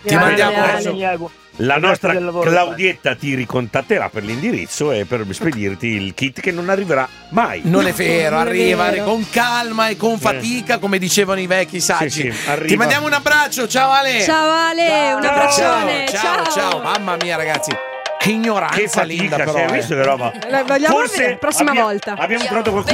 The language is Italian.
Ti mandiamo Ale. La nostra del lavoro. Claudietta ti ricontatterà per l'indirizzo e per spedirti il kit che non arriverà mai. Non è vero, Non è arriva vero. con calma e con fatica, come dicevano i vecchi saggi. Sì, arriva. Ti mandiamo un abbraccio, ciao Ale. Ciao Ale, un abbraccione. Ciao. Mamma mia, ragazzi. Che ignoranza Che Linda, fatica, però. hai visto che roba? Vogliamo vedere la prossima abbiamo- volta. Abbiamo trovato qualcuno